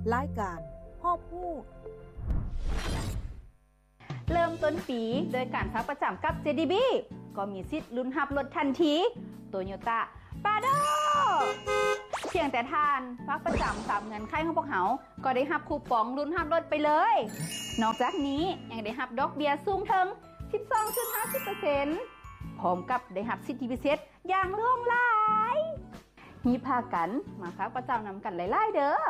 รายการฮอบฮู้เริ่มต้นปีโดยการฝากประจำกับ JDB ก็มีสิทธิ์ลุ้นรับรถทันที Toyota Prado เพียงแต่ท่านฝากประจำตามเงินไขของพวกเขาก็ได้รับคูปองลุ้นรับรถไปเลยนอกจากนี้ยังได้รับดอกเบี้ยสูงถึง 12.50% พร้อมกับได้รับสิทธิพิเศษอย่างหลากหลายมีพากันมาฝากประจำนำกันหลายๆเด้อ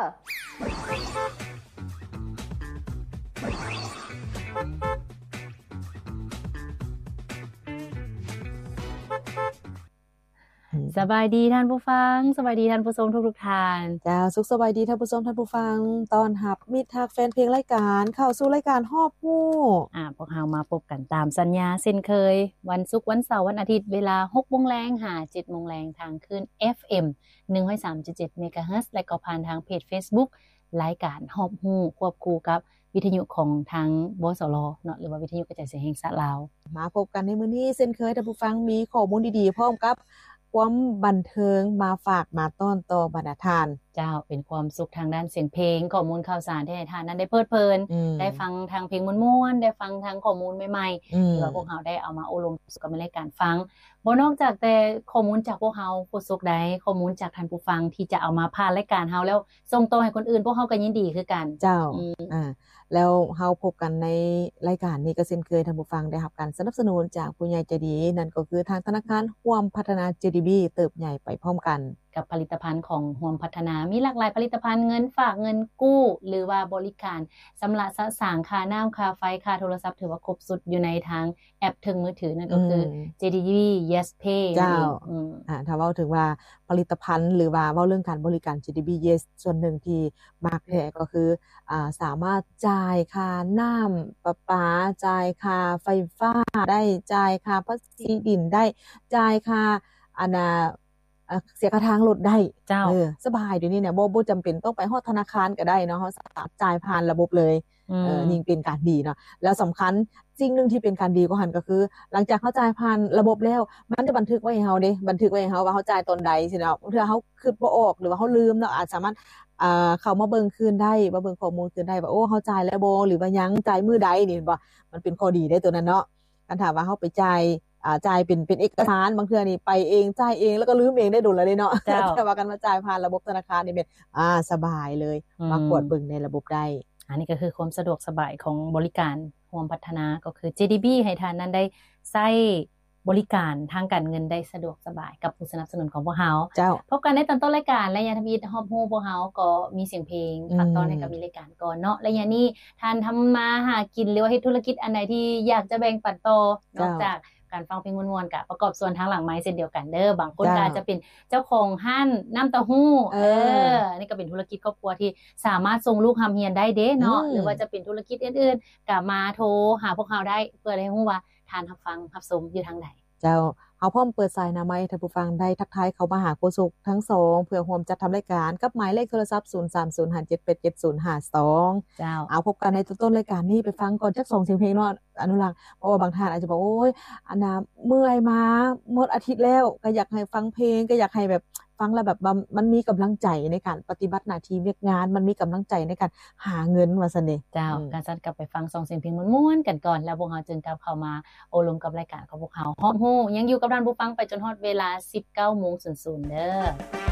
สบายดีท่านผู้ฟังสบายดีท่านผู้ชมทุกท่านจ้าสุขสบายดีท่านผู้ชมท่านผู้ฟังตอนรับมิตรทักแฟนเพลงรายการเข้าสู่รายการฮอบฮู้พวกเรามาพบกันตามสัญญาเช่นเคยวันศุกร์วันเสาร์วันอาทิตย์เวลา 6:00 นหา 7:00 นทางคลื่น FM 103.7 เมกะเฮิรตซ์และก็ผ่านทางเพจ Facebook รายการฮอบฮู้ควบคู่กับวิทยุของทางบสรเนาะหรือว่าวิทยุกระจายเสียงแห่งชาติลาวมาพบกันในมื้อนี้เช่นเคยท่านผู้ฟังมีข้อมูลดีๆพร้อมกับความบันเทิงมาฝากมาต้อนต่อบรรดาท่านเจ้าเป็นความสุขทางด้านเสียงเพลงข้อมูลข่าวสารที่ให้ท่านนั้นได้เพลิดเพลินได้ฟังทางเพลงม่วนๆได้ฟังทางข้อมูลใหม่ๆที่ว่าพวกเราได้เอามาอบรมกับในรายการฟังบ่นอกจากแต่ข้อมูลจากพวกเราผู้สุขได้ข้อมูลจากท่านผู้ฟังที่จะเอามาผ่านรายการเฮาแล้วส่งต่อให้คนอื่นพวกเฮาก็ยินดีคือกันเจ้าแล้วเฮาพบกันในรายการนี้ก็เช่นเคยท่านผู้ฟังได้รับการสนับสนุนจากผู้ใหญ่ใจดีนั่นก็คือทางธนาคารร่วมพัฒนา JDB เติบใหญ่ไปพร้อมกันกับผลิตภัณฑ์ของร่วมพัฒนามีหลากหลายผลิตภัณฑ์เงินฝากเงินกู้หรือว่าบริการสำหรับสะสางค่าน้ำค่าไฟค่าโทรศัพท์ถือว่าครบสุดอยู่ในทางแอปถึงมือถือนั่นก็คือ JDB Yes Pay เจ้าถ้าเว้าถึงว่าผลิตภัณฑ์หรือว่าเว้าเรื่องการบริการ JDB Yes ส่วนหนึ่งที่มากแท้ก็คือสามารถจ่ายค่าน้ำประปาจ่ายค่าไฟฟ้าได้จ่ายค่าภาษีดินได้จ่ายค่าเสียค่าทางรถได้สบายเดี๋ยวนี้เนี่ยบ่จำเป็นต้องไปฮอดธนาคารก็ได้เนาะเฮาสามารถจ่ายผ่านระบบเลยยิ่งเป็นการดีเนาะแล้วสำคัญสิ่งนึงที่เป็นการดีกว่าหั่นก็คือหลังจากเฮาจ่ายผ่านระบบแล้วมันจะบันทึกไว้ให้เฮาเด้บันทึกไว้ให้เฮาว่าเฮาจ่ายตอนใดสิเนาะเทื่อเฮาคิดบ่ออกหรือว่าเฮาลืมเนาะอาจสามารถเข้ามาเบิ่งคืนได้มาเบิ่งข้อมูลคืนได้ว่าโอ้เฮาจ่ายแล้วบ่หรือว่ายังจ่ายมื้อใดนี่บ่มันเป็นข้อดีได้ตัวนั้นเนาะคันถามว่าเฮาไปจ่ายเป็นเอกสารบางเทื่อนี่ไปเองจ่ายเองแล้วก็ลืมเองได้โดนแล้วเนาะแต่ว่ากันมาจ่ายผ่านระบบธนาคารนี่เป็นสบายเลยมากดเบิ่งในระบบได้อันนี้ก็คือความสะดวกสบายของบริการร่วมพัฒนาก็คือ JDB ให้ท่านนั้นได้ใช้บริการทางการเงินได้สะดวกสบายกับผู้สนับสนุนของพวกเฮาพบกันในตอนต้นรายการและยาทมิตรฮอบฮู้พวกเฮาก็มีเสียงเพลงฝากตอนให้กับมีรายการก่อนเนาะและยานี้ท่านทำมาหากินหรือว่าเฮ็ดธุรกิจอันใดที่อยากจะแบ่งปันต่อนอกจากการฟังเพลงม่วนๆกับประกอบส่วนทางหลังไม้เช่นเดียวกันเด้อบางคนก็อาจจะเป็นเจ้าของห้านน้ำเต้าหู้นี่ก็เป็นธุรกิจครอบครัวที่สามารถส่งลูกทำเรียนได้เด้เนาะหรือว่าจะเป็นธุรกิจอื่นๆก็มาโทรหาพวกเราได้เพื่อให้รู้ว่าทานรับฟังรับชมอยู่ทางใดเจ้าเฮาพร้อมเปิดสายหน้าไมค์ท่านผู้ฟังได้ทักทายเข้ามาหาโฆษกทั้ง2เพื่อร่วมจัดทำรายการกับหมายเลขโทรศัพท์0305787052 เจ้าเอาพบกันในต้นรายการนี้ไปฟังก่อนจัก2เสียงเพลงเนาะอนุรักษ์เพราะว่าบางท่านอาจจะบอกโอ๊ยเมื่อยมาหมดอาทิตย์แล้วก็อยากให้ฟังเพลงก็อยากให้แบบฟังแล้วแบบมันมีกำลังใจในการปฏิบัติหน้าที่เวียกงานมันมีกำลังใจในการหาเงินว่าซั่นนี่เจ้าการซัดกลับไปฟัง2เสียงเพลงม่วนๆกันก่อนแล้วพวกเราจึงกลับเข้ามาโอลมกับรายการของพวกเราฮอบฮู้ยังอยู่กับท่านผู้ฟังไปจนฮอดเวลา 19:00 นเด้อ